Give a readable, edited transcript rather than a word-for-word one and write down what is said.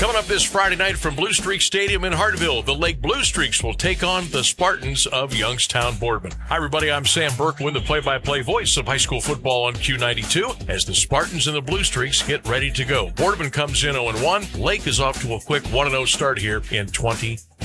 Coming up this Friday night from Blue Streak Stadium in Hartville, the Lake Blue Streaks will take on the Spartans of Youngstown Boardman. Hi, everybody. I'm Sam Berkwin, the play-by-play voice of high school football on Q92, as the Spartans and the Blue Streaks get ready to go. Boardman comes in 0-1. Lake is off to a quick 1-0 start here in 2020.